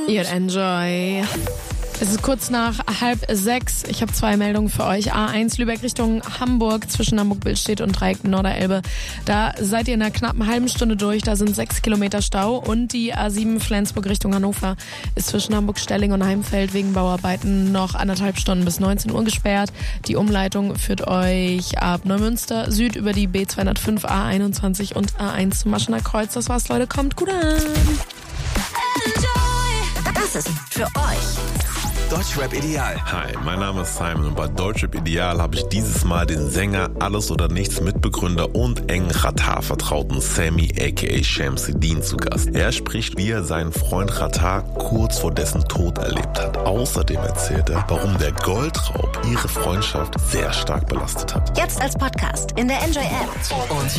Ihr Enjoy. Es ist kurz nach 5:30. Ich habe 2 Meldungen für euch. A1 Lübeck Richtung Hamburg, zwischen Hamburg-Billstedt und Dreieck Norderelbe. Da seid ihr in einer knappen halben Stunde durch. Da sind 6 Kilometer Stau. Und die A7 Flensburg Richtung Hannover ist zwischen Hamburg-Stelling und Heimfeld wegen Bauarbeiten noch 1,5 Stunden bis 19 Uhr gesperrt. Die Umleitung führt euch ab Neumünster Süd über die B205, A21 und A1 zum Maschener Kreuz. Das war's, Leute. Kommt gut an. Das ist für euch Deutschrap Ideal. Hi, mein Name ist Simon und bei Deutschrap Ideal habe ich dieses Mal den Sänger Alles oder Nichts Mitbegründer und engen Xatar-Vertrauten Sammy aka Shamsuddin zu Gast. Er spricht, wie er seinen Freund Xatar kurz vor dessen Tod erlebt hat. Außerdem erzählt er, warum der Goldraub ihre Freundschaft sehr stark belastet hat. jetzt als Podcast in der Enjoy App. Und